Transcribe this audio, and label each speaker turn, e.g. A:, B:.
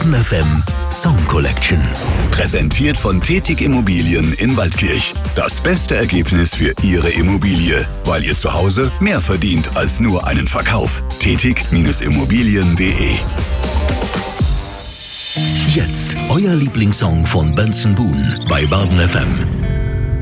A: Baden FM Song Collection.
B: Präsentiert von Tetig Immobilien in Waldkirch. Das beste Ergebnis für Ihre Immobilie, weil ihr zu Hause mehr verdient als nur einen Verkauf. Tetig-Immobilien.de.
A: Jetzt euer Lieblingssong von Benson Boone bei Baden FM.